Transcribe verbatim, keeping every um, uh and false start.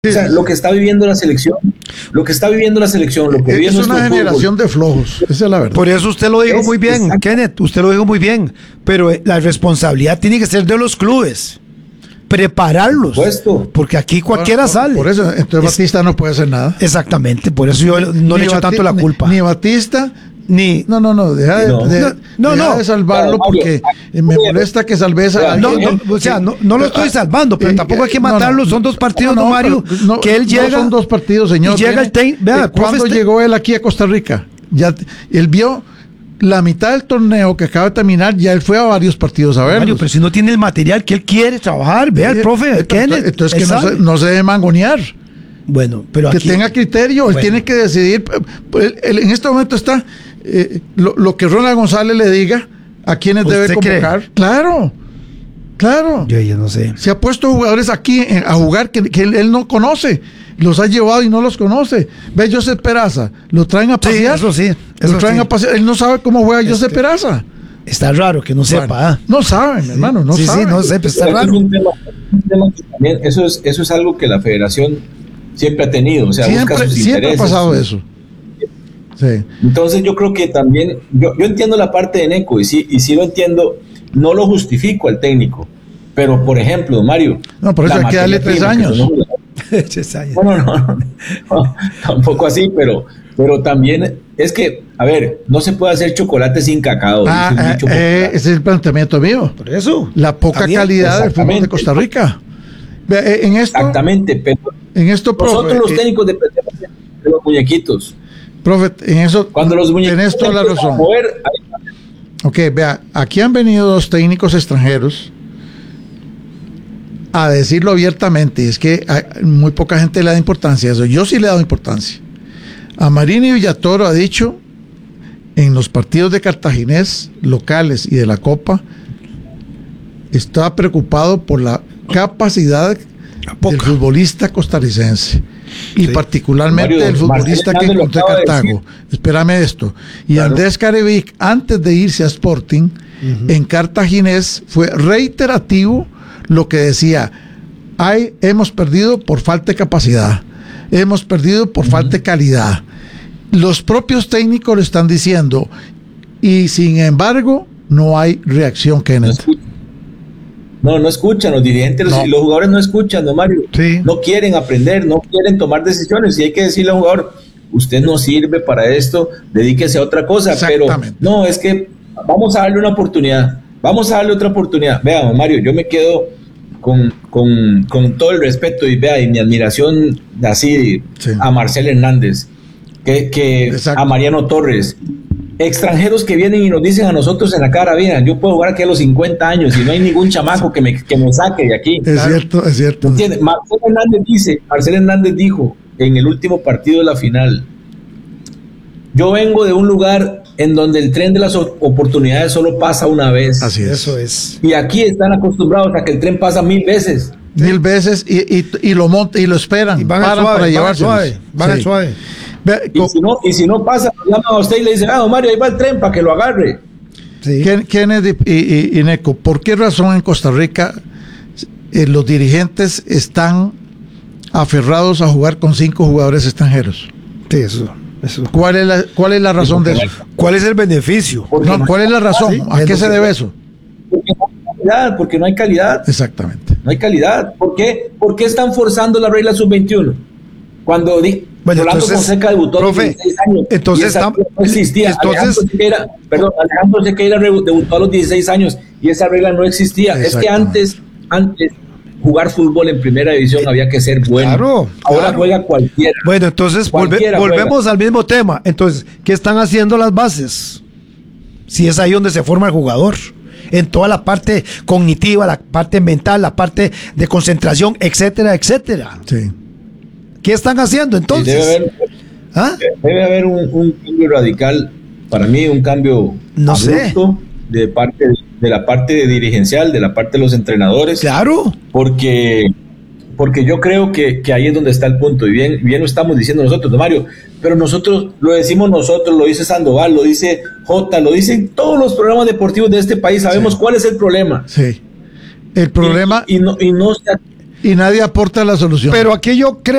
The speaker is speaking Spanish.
O sea, lo que está viviendo la selección, lo que está viviendo la selección, lo que vive es una generación fútbol. de flojos, esa es la verdad. Por eso usted lo dijo Es, muy bien, exacto. Kenneth, usted lo dijo muy bien, pero la responsabilidad tiene que ser de los clubes, prepararlos, Por supuesto. porque aquí cualquiera Por- sale. Por eso, entonces Es- Batista no puede hacer nada. Exactamente, por eso yo no Ni le echo Bati- tanto la ni- culpa. Ni, Batista, Ni, no, no, no, deja de, No. de- No, no, deja no. de salvarlo No, Mario, porque aquí- me molesta que salves a No, no, alguien. no, o sea, no, no lo estoy salvando, pero Eh, tampoco hay que no, no. matarlo. Son dos partidos, no, Mario, pero no, que él no llega. son dos partidos, señor. y llega Tiene- el tein- vea, eh, profe, ¿Cuándo este- llegó él aquí a Costa Rica? Ya, él vio la mitad del torneo que acaba de terminar, ya él fue a varios partidos a verlos. Mario, pero si no tiene el material que él quiere trabajar, vea el Eh, profe, eh, Kenneth. Entonces que él no sabe. se, no se debe mangonear. Bueno, pero Que aquí, tenga criterio, él Bueno. tiene que decidir. Él- él en este momento está eh, lo, lo que Ronald González le diga a quienes debe ¿Usted cree? convocar. Claro, claro. yo, yo no sé. Se ha puesto jugadores aquí en- a jugar que, que él, él no conoce. Los ha llevado y no los conoce. Ve Joseph Peraza, lo traen a Sí, pasear. eso sí, lo eso traen sí. a pasear. Él no sabe cómo juega Joseph Este, Peraza. Está raro que no sepa. Bueno, ¿ah? no saben, mi hermano, no sí, saben. sí, no sé, pues está Eso es raro. un tema- un tema que también- eso es eso es algo que la Federación siempre ha tenido, o sea, Siempre, busca sus siempre ha intereses. pasado eso. Sí. Entonces yo creo que también, yo, yo entiendo la parte de Neco y sí, y sí lo entiendo, no lo justifico al técnico, pero por ejemplo, Mario. No, por eso la hay que darle materia tres prima, que años. son los- No, no, no, no, no, tampoco así, pero, pero también es que, a ver, no se puede hacer chocolate sin cacao. Ah, dice un ah, dicho eh, popular. ese es el planteamiento mío. Por eso. La poca Está bien, calidad del fútbol de exactamente. Costa Rica. Ve, eh, En esto, Exactamente, pero en esto, profe, nosotros los eh, técnicos dependemos de los muñequitos. profe, en eso Cuando los muñequitos tenés toda la empiezan a razón. mover, ahí- Ok, vea, aquí han venido dos técnicos extranjeros a decirlo abiertamente, y es que a- muy poca gente le da importancia a eso. Yo sí le he dado importancia. A Marini Villatoro ha dicho en los partidos de Cartaginés locales y de la Copa, está preocupado por la capacidad Poca. del futbolista costarricense y Sí. particularmente Mario, del futbolista Marcelo que Hernández lo encontré en acaba de Cartago. Espérame esto. Y Claro. Andrés Carevic, antes de irse a Sporting, en Cartaginés, fue reiterativo lo que decía: Ay, hemos perdido por falta de capacidad, hemos perdido por falta de calidad. Los propios técnicos lo están diciendo, y sin embargo, no hay reacción, no Kenneth. escuchan. No, no escuchan, los dirigentes, los, No. los jugadores no escuchan, ¿no, Mario? Sí. No quieren aprender, no quieren tomar decisiones. Y hay que decirle a un jugador, usted no sirve para esto, dedíquese a otra cosa. Pero Exactamente. no, es que vamos a darle una oportunidad, vamos a darle otra oportunidad. Vean, Mario, yo me quedo con, con, con todo el respeto y vea, y mi admiración así Sí. a Marcel Hernández, que, que Exacto. a Mariano Torres. Extranjeros que vienen y nos dicen a nosotros en la cara, mira, yo puedo jugar aquí a los cincuenta años y no hay ningún chamaco que me, que me saque de aquí. Es cierto, es cierto. ¿Entiendes? Marcel Hernández dice, Marcel Hernández dijo en el último partido de la final, yo vengo de un lugar en donde el tren de las o- oportunidades solo pasa una vez. Así es. Eso es. Y aquí están acostumbrados a que el tren pasa mil veces. Mil veces y, y, y lo monta y lo esperan. Y van al paran suave, para van al llevárselos. suave, van al Sí. suave. Ve, Y co- si no, y si no pasa, lo llaman a usted y le dicen, ah, don Mario, ahí va el tren para que lo agarre. Sí. Ken- Kennedy y, y- y Neco, ¿por qué razón en Costa Rica eh, los dirigentes están aferrados a jugar con cinco jugadores extranjeros? Sí, eso, eso. ¿Cuál es la, cuál es la razón de eso? ¿Cuál es el beneficio? Porque No, no- ¿cuál es la razón? Sí, ¿A es qué lo se que- debe eso? Porque no hay calidad, porque no hay calidad. Exactamente. No hay calidad. ¿Por qué? ¿Por qué están forzando la regla sub veintiuno? Cuando di, Bueno, Rolando entonces, Fonseca debutó profe, a los dieciséis años. entonces y esa estamos- regla no existía. entonces- Alejandro Sequeira, perdón, Alejandro Sequeira re- debutó a los dieciséis años y esa regla no existía. Es que Exactamente. antes, antes jugar fútbol en primera división había que ser bueno. Claro, Ahora claro. juega cualquiera. Bueno, entonces volve- Cualquiera volvemos al mismo tema. Entonces, ¿qué están haciendo las bases? Si es ahí donde se forma el jugador. En toda la parte cognitiva, la parte mental, la parte de concentración, etcétera, etcétera. Sí. ¿Qué están haciendo Y entonces? debe haber, ¿Ah? debe haber un, un cambio radical, para mí un cambio No sé. abrupto de parte de la parte dirigencial, de la parte de los entrenadores. Claro. porque porque yo creo que, que ahí es donde está el punto, y bien, bien lo estamos diciendo nosotros, don Mario, pero nosotros lo decimos nosotros, lo dice Sandoval, lo dice Jota, lo dicen todos los programas deportivos de este país, sabemos Sí. cuál es el problema. Sí. El problema, Y, y no, y no se y nadie aporta la solución. Pero aquí yo creo